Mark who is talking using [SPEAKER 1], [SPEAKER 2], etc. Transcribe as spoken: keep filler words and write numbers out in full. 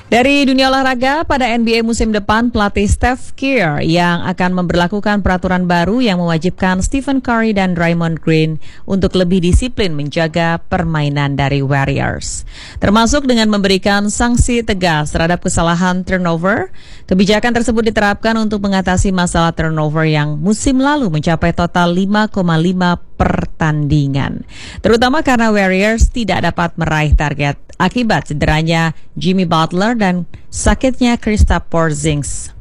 [SPEAKER 1] Dari dunia olahraga, pada N B A musim depan, pelatih Steph Curry yang akan memberlakukan peraturan baru yang mewajibkan Stephen Curry dan Draymond Green untuk lebih disiplin menjaga permainan dari Warriors. Termasuk dengan memberikan sanksi tegas terhadap kesalahan turnover. Kebijakan tersebut diterapkan untuk mengatasi masalah turnover yang musim lalu mencapai total lima koma lima pertandingan. Terutama karena Warriors tidak dapat meraih target akibat cederanya Jimmy Butler dan sakitnya Kristaps Porzingis.